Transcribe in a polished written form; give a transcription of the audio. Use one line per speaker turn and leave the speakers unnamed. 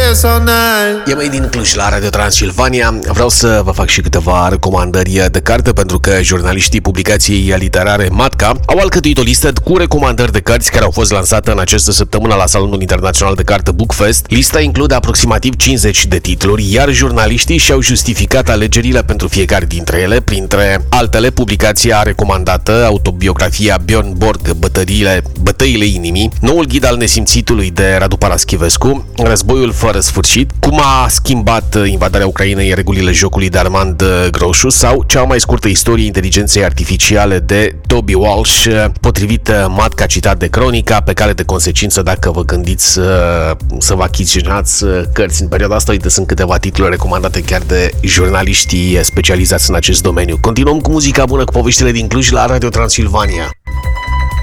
E mai din Cluj la Radio Transilvania. Vreau să vă fac și câteva recomandări de carte, pentru că jurnaliștii publicației literare Matca au alcătuit o listă cu recomandări de cărți care au fost lansate în această săptămână la Salonul Internațional de Carte Bookfest. Lista include aproximativ 50 de titluri, iar jurnaliștii și-au justificat alegerile pentru fiecare dintre ele. Printre altele, publicația recomandată, autobiografia Björn Borg, Bătăile inimii, noul ghid al nesimțitului de Radu Paraschivescu, Războiul fără sfârșit, cum a schimbat invadarea Ucrainei regulile jocului de Armand Groșu sau cea mai scurtă istorie inteligenței artificiale de Toby Walsh, potrivit Matca citat de Cronica, pe cale de consecință dacă vă gândiți să vă achiziționați cărți în perioada asta. Uite, sunt câteva titluri recomandate chiar de jurnaliștii specializați în acest domeniu. Continuăm cu muzica bună, cu poveștile din Cluj la Radio Transilvania.